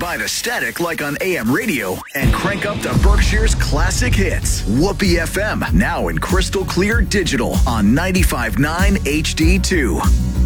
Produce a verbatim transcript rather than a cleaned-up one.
find a static like on A M radio and crank up to Berkshire's classic hits. Whoopee F M, now in crystal clear digital on ninety-five point nine H D two.